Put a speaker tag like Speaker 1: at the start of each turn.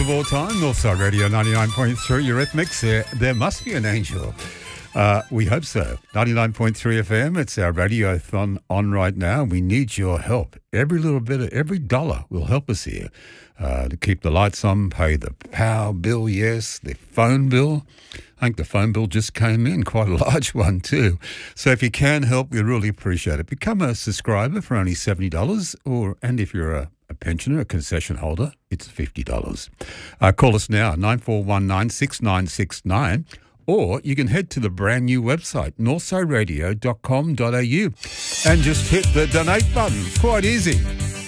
Speaker 1: Of all time, Northside Radio 99.3, Eurythmics. There must be an angel. We hope so. 99.3 FM, it's our radiothon on right now. We need your help. Every little bit of every dollar will help us here to keep the lights on, pay the power bill, yes, the phone bill. I think the phone bill just came in, quite a large one too. So if you can help, we really appreciate it. Become a subscriber for only $70, and if you're a pensioner, a concession holder, it's $50. Call us now, 94196969, or you can head to the brand new website, northsideradio.com.au, and just hit the donate button. Quite easy.